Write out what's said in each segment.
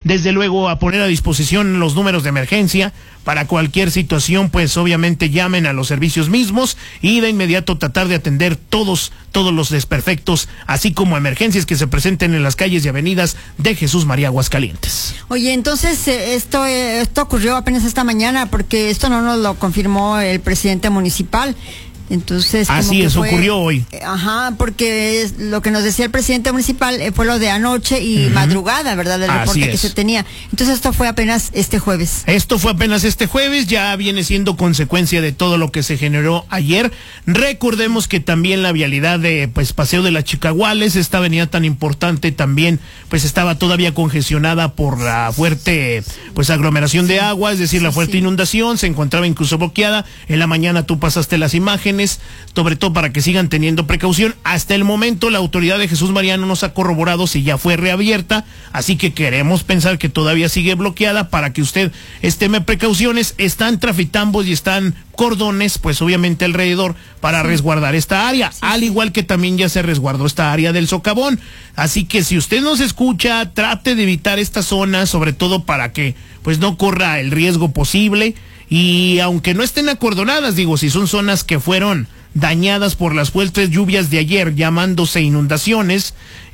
desde luego a poner a disposición los números de emergencia para cualquier situación, pues obviamente llamen a los servicios mismos y de inmediato tratar de atender todos los desperfectos, así como emergencias que se presenten en las calles y avenidas de Jesús María, Aguascalientes. Oye, entonces esto ocurrió apenas esta mañana, porque esto no nos lo confirmó el presidente municipal. Entonces, así es, ocurrió hoy. Ajá, porque lo que nos decía el presidente municipal fue lo de anoche y madrugada, ¿verdad? Del reporte que se tenía. Entonces esto fue apenas este jueves. Esto fue apenas este jueves, ya viene siendo consecuencia de todo lo que se generó ayer. Recordemos que también la vialidad de Paseo de las Chicaguales, esta avenida tan importante también, pues estaba todavía congestionada por la fuerte aglomeración de agua, es decir, la fuerte inundación, se encontraba incluso bloqueada. En la mañana tú pasaste las imágenes, sobre todo para que sigan teniendo precaución. Hasta el momento la autoridad de Jesús María no nos ha corroborado si ya fue reabierta, así que queremos pensar que todavía sigue bloqueada para que usted tome precauciones. Están trafitambos y están cordones, pues obviamente alrededor para resguardar esta área, al igual que también ya se resguardó esta área del socavón. Así que si usted nos escucha, trate de evitar esta zona, sobre todo para que pues no corra el riesgo posible. Y aunque no estén acordonadas, digo, si son zonas que fueron dañadas por las fuertes lluvias de ayer, llamándose inundaciones,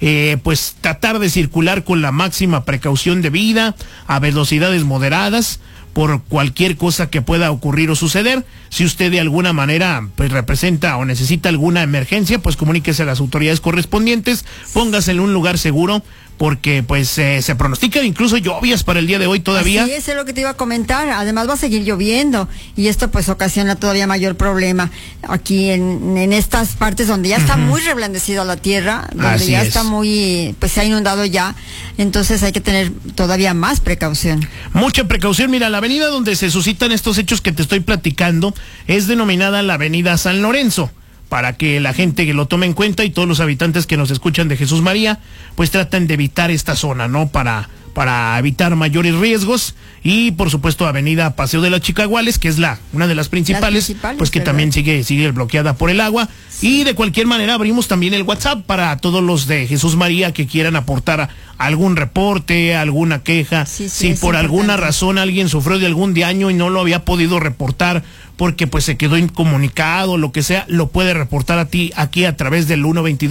pues tratar de circular con la máxima precaución debida, a velocidades moderadas, por cualquier cosa que pueda ocurrir o suceder. Si usted de alguna manera pues representa o necesita alguna emergencia, pues comuníquese a las autoridades correspondientes, póngase en un lugar seguro, porque pues se pronostican incluso lluvias para el día de hoy todavía. Sí, eso es lo que te iba a comentar. Además va a seguir lloviendo y esto pues ocasiona todavía mayor problema aquí en estas partes donde ya está muy reblandecida la tierra, donde ya está muy, pues se ha inundado ya. Entonces hay que tener todavía más precaución. Mucha precaución. Mira, la avenida donde se suscitan estos hechos que te estoy platicando es denominada la Avenida San Lorenzo, para que la gente que lo tome en cuenta y todos los habitantes que nos escuchan de Jesús María, pues traten de evitar esta zona, ¿no? Para evitar mayores riesgos. Y por supuesto Avenida Paseo de las Chicaguales, que es una de las principales, pues que también sigue bloqueada por el agua. Y de cualquier manera abrimos también el WhatsApp para todos los de Jesús María que quieran aportar algún reporte, alguna queja. Si por alguna razón alguien sufrió de algún daño y no lo había podido reportar porque pues se quedó incomunicado, lo que sea, lo puede reportar aquí a través del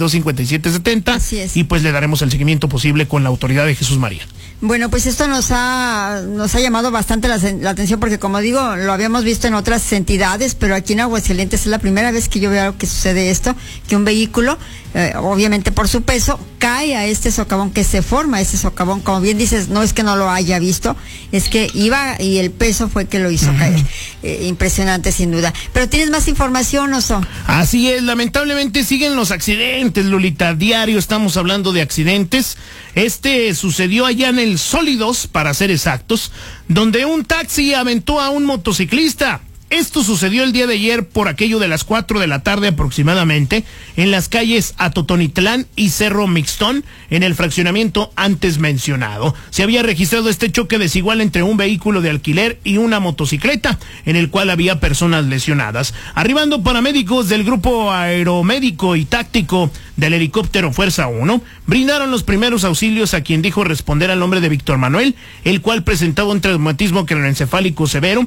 122-5770. Y pues le daremos el seguimiento posible con la autoridad de Jesús María. Bueno, pues esto nos ha llamado bastante la atención, porque como digo, lo habíamos visto en otras entidades, pero aquí en Aguascalientes es la primera vez que yo veo que sucede esto, que un vehículo, obviamente por su peso, cae a este socavón, que se forma ese socavón. Como bien dices, no es que no lo haya visto, es que iba y el peso fue que lo hizo caer. Impresionante sin duda. Pero ¿tienes más información, Oso? Así es, lamentablemente siguen los accidentes, Lolita. Diario estamos hablando de accidentes. Sucedió allá en el Sólidos, para ser exactos, donde un taxi aventó a un motociclista. Esto sucedió el día de ayer por aquello de las 4 de la tarde aproximadamente, en las calles Atotonitlán y Cerro Mixtón, en el fraccionamiento antes mencionado. Se había registrado este choque desigual entre un vehículo de alquiler y una motocicleta, en el cual había personas lesionadas. Arribando paramédicos del grupo aeromédico y táctico del helicóptero Fuerza 1, brindaron los primeros auxilios a quien dijo responder al nombre de Víctor Manuel, el cual presentaba un traumatismo craneoencefálico severo,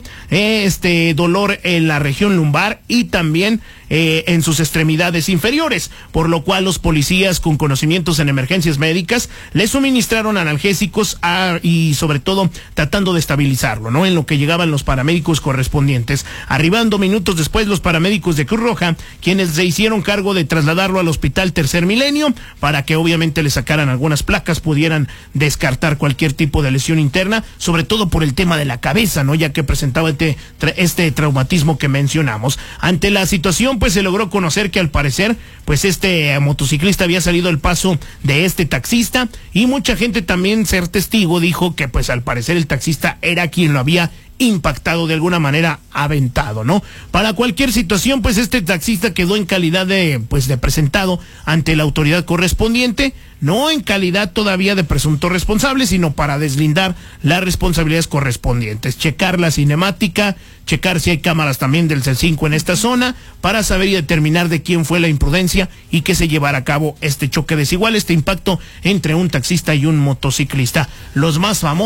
dolor en la región lumbar y también en sus extremidades inferiores, por lo cual los policías con conocimientos en emergencias médicas le suministraron analgésicos y sobre todo tratando de estabilizarlo, ¿no? En lo que llegaban los paramédicos correspondientes. Arribando minutos después los paramédicos de Cruz Roja, quienes se hicieron cargo de trasladarlo al hospital Tercer Milenio para que obviamente le sacaran algunas placas, pudieran descartar cualquier tipo de lesión interna, sobre todo por el tema de la cabeza, ¿no? Ya que presentaba este traumatismo que mencionamos. Ante la situación, pues se logró conocer que al parecer, pues motociclista había salido al paso de este taxista, y mucha gente también, ser testigo, dijo que pues al parecer el taxista era quien lo había impactado, de alguna manera aventado, ¿no? Para cualquier situación, pues este taxista quedó en calidad de presentado ante la autoridad correspondiente, no en calidad todavía de presunto responsable, sino para deslindar las responsabilidades correspondientes, checar la cinemática, checar si hay cámaras también del C5 en esta zona, para saber y determinar de quién fue la imprudencia y que se llevara a cabo este choque desigual, este impacto entre un taxista y un motociclista. Los más famosos